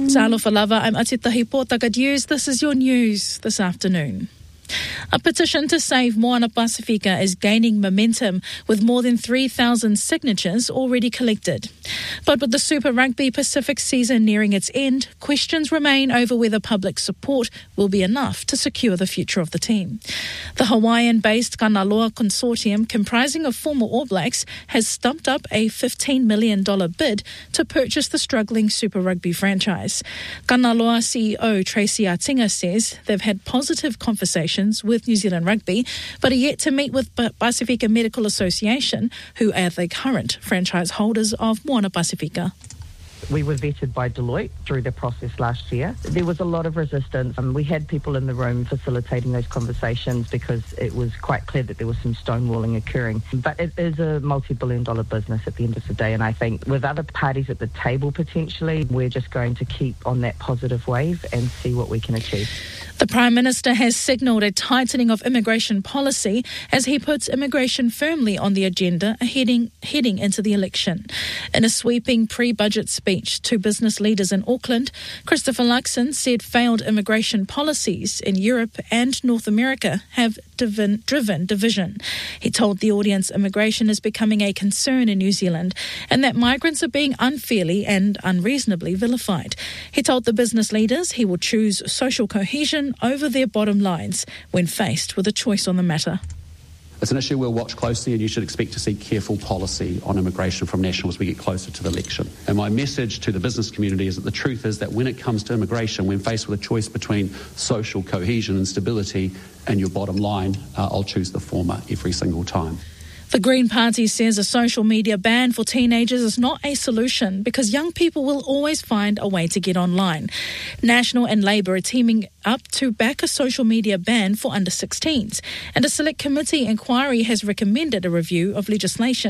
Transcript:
Talofa lava, I'm Atitahi Pōtaka News. This is your news this afternoon. A petition to save Moana Pacifica is gaining momentum with more than 3,000 signatures already collected. But with the Super Rugby Pacific season nearing its end, questions remain over whether public support will be enough to secure the future of the team. The Hawaiian-based Kanaloa Consortium, comprising of former All Blacks, has stumped up a $15 million bid to purchase the struggling Super Rugby franchise. Kanaloa CEO Tracy Atinga says they've had positive conversations with New Zealand Rugby, but are yet to meet with Pacifica Medical Association, who are the current franchise holders of Moana Pacifica. We were vetted by Deloitte through the process last year. There was a lot of resistance. We had people in the room facilitating those conversations because it was quite clear that there was some stonewalling occurring. But it is a multi-billion-dollar business at the end of the day, and I think with other parties at the table potentially, we're just going to keep on that positive wave and see what we can achieve. The Prime Minister has signalled a tightening of immigration policy as he puts immigration firmly on the agenda heading into the election. In a sweeping pre-budget speech to business leaders in Auckland, Christopher Luxon said failed immigration policies in Europe and North America have driven division. He told the audience immigration is becoming a concern in New Zealand and that migrants are being unfairly and unreasonably vilified. He told the business leaders he will choose social cohesion over their bottom lines when faced with a choice on the matter. It's an issue we'll watch closely, and you should expect to see careful policy on immigration from National as we get closer to the election. And my message to the business community is that the truth is that when it comes to immigration, when faced with a choice between social cohesion and stability and your bottom line, I'll choose the former every single time. The Green Party says a social media ban for teenagers is not a solution because young people will always find a way to get online. National and Labour are teaming up to back a social media ban for under 16s, and a select committee inquiry has recommended a review of legislation